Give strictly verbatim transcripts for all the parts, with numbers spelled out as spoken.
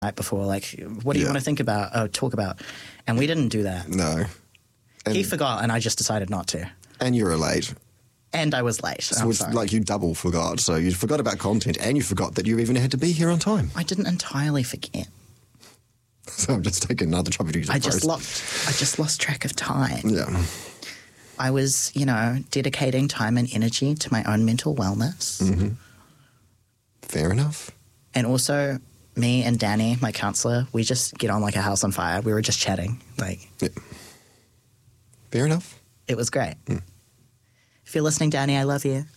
night before, like, what do you Yeah. want to think about, uh, talk about? And we didn't do that. No. And, He forgot, and I just decided not to. and you were late. And I was late. So I'm it's sorry. like you double forgot. So you forgot about content and you forgot that you even had to be here on time. I didn't entirely forget. So I'm just taking another try to do I just lost. I just lost track of time. Yeah. I was, you know, dedicating time and energy to my own mental wellness, Mm-hmm. Fair enough. and also me and Danny, my counselor, we just get on like a house on fire. We were just chatting, like Yeah. Fair enough. it was great. If you're listening, Danny, I love you.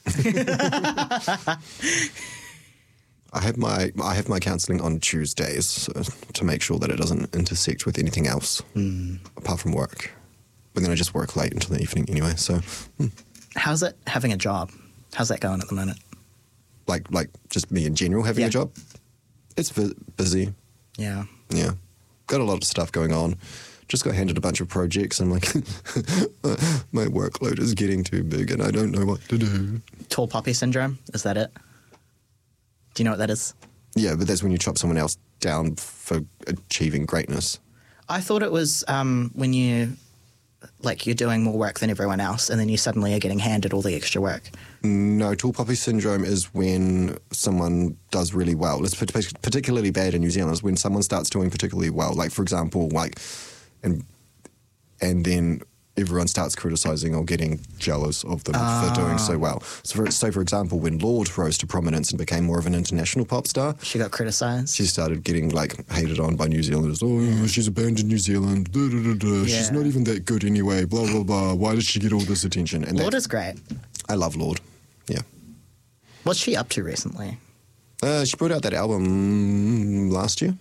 I have my I have my counselling on Tuesdays so, to make sure that it doesn't intersect with anything else apart from work. But then I just work late until the evening anyway. So, hmm. How's it having a job? How's that going at the moment? like like just me in general having Yeah. a job, it's bu- busy. Yeah. Yeah, got a lot of stuff going on. Just got handed a bunch of projects. And I'm like, my workload is getting too big, and I don't know what to do. Tall poppy syndrome, is that it? Do you know what that is? Yeah, but that's when you chop someone else down for achieving greatness. I thought it was um, when you, like, you're doing more work than everyone else, and then you suddenly are getting handed all the extra work. No, tall poppy syndrome is when someone does really well. It's pat- particularly bad in New Zealand. Is when someone starts doing particularly well. Like, for example, like, and and then everyone starts criticising or getting jealous of them for doing so well. So, for, so for example, when Lorde rose to prominence and became more of an international pop star, She got criticised. she started getting like hated on by New Zealanders. Oh, she's abandoned New Zealand. Da, da, da, da. She's Yeah. not even that good anyway. Blah blah blah. Why does she get all this attention? And Lord that, is great. I love Lorde. Yeah. What's she up to recently? Uh, she put out that album last year.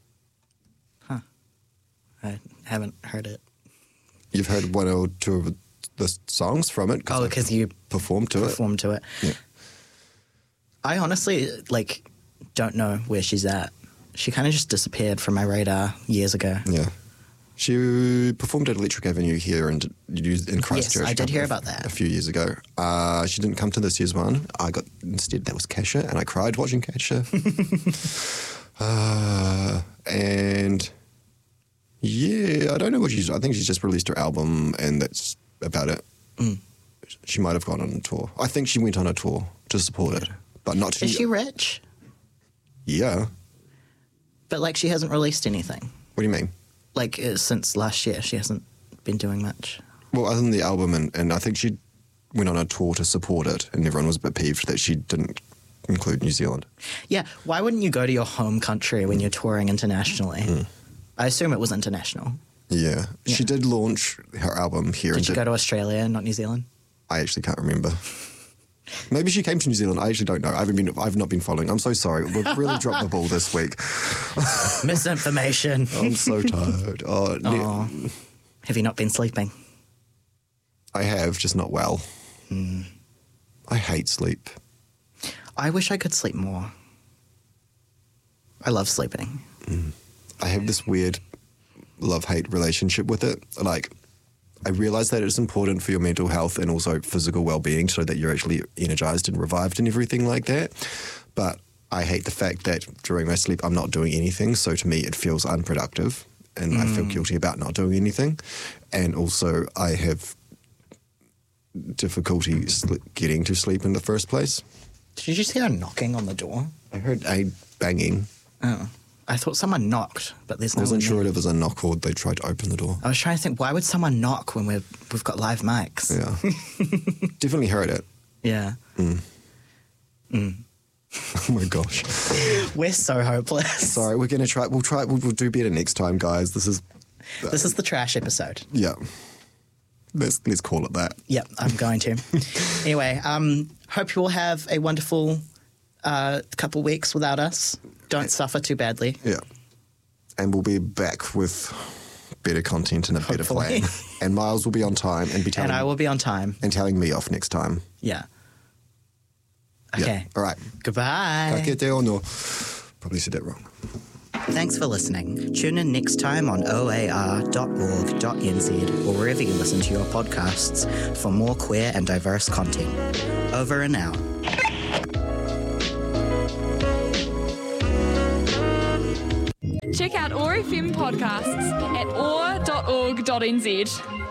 I haven't heard it. You've heard one or two of the songs from it. Oh, I because you performed to it. performed to it. Yeah. I honestly, like, don't know where she's at. She kind of just disappeared from my radar years ago. Yeah. She performed at Electric Avenue here in, in Christchurch. I did hear a- about that. A few years ago. Uh, she didn't come to this year's one. I got, instead, that was Kasha, and I cried watching Kasha. uh, and yeah, I don't know what she's, I think she's just released her album, and that's about it. Mm. She might have gone on a tour. I think she went on a tour to support it, but not to. Is she rich? Yeah. But, like, she hasn't released anything. What do you mean? Like, uh, since last year, she hasn't been doing much. Well, other than the album, and, and I think she went on a tour to support it, and everyone was a bit peeved that she didn't include New Zealand. Yeah, why wouldn't you go to your home country when you're touring internationally? Mm. I assume it was international. Yeah. Yeah. She did launch her album here. Did and she go to Australia, not New Zealand? I actually can't remember. Maybe she came to New Zealand. I actually don't know. I haven't been. I've not been following. I'm so sorry. We've really dropped the ball this week. Misinformation. I'm so tired. Oh, ne- Aw. Have you not been sleeping? I have, just not well. Hmm. I hate sleep. I wish I could sleep more. I love sleeping. I have this weird love-hate relationship with it. Like, I realize that it's important for your mental health and also physical well-being so that you're actually energized and revived and everything like that. But I hate the fact that during my sleep I'm not doing anything. So to me it feels unproductive and I feel guilty about not doing anything. And also I have difficulty sl- getting to sleep in the first place. Did you just hear a knocking on the door? I heard a banging. Oh. I thought someone knocked, but there's I no wasn't one sure there. if it was a knock or they tried to open the door. I was trying to think, why would someone knock when we're, we've got live mics? Yeah. Definitely heard it. Yeah. Oh my gosh. We're so hopeless. Sorry, we're gonna try. We'll try. We'll, we'll do better next time, guys. This is, This is the trash episode. yeah. Let's let's call it that. Yep, I'm going to. Anyway, um, hope you all have a wonderful uh, couple weeks without us. Don't suffer too badly. Yeah. And we'll be back with better content and a better Hopefully. plan. And Miles will be on time and be telling And I will be on time. and telling me off next time. Yeah. Yeah. Okay. All right. Goodbye. Ka kite ono. Probably said that wrong. Thanks for listening. Tune in next time on o a r dot org dot n z or wherever you listen to your podcasts for more queer and diverse content. Over and out. Check out O A R F M podcasts at o a r dot org dot n z.